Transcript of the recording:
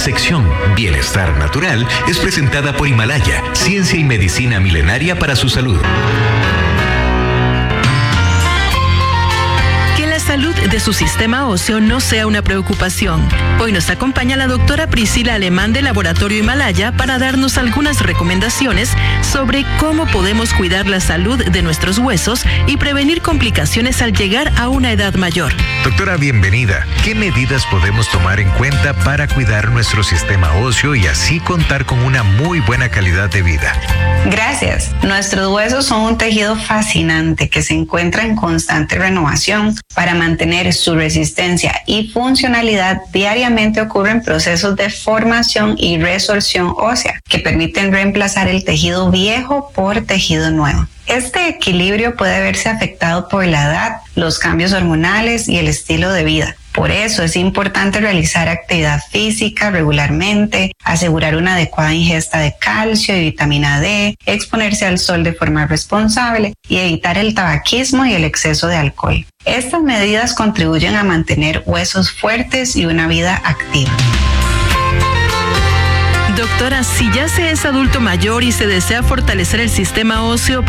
sección Bienestar Natural es presentada por Himalaya, ciencia y medicina milenaria para su salud. La salud de su sistema óseo no sea una preocupación. Hoy nos acompaña la doctora Priscila Alemán del Laboratorio Himalaya para darnos algunas recomendaciones sobre cómo podemos cuidar la salud de nuestros huesos y prevenir complicaciones al llegar a una edad mayor. Doctora, bienvenida. ¿Qué medidas podemos tomar en cuenta para cuidar nuestro sistema óseo y así contar con una muy buena calidad de vida? Gracias. Nuestros huesos son un tejido fascinante que se encuentra en constante renovación. Para mantener su resistencia y funcionalidad, diariamente ocurren procesos de formación y resorción ósea que permiten reemplazar el tejido viejo por tejido nuevo. Este equilibrio puede verse afectado por la edad, los cambios hormonales y el estilo de vida. Por eso es importante realizar actividad física regularmente, asegurar una adecuada ingesta de calcio y vitamina D, exponerse al sol de forma responsable y evitar el tabaquismo y el exceso de alcohol. Estas medidas contribuyen a mantener huesos fuertes y una vida activa. Doctora, si ya se es adulto mayor y se desea fortalecer el sistema óseo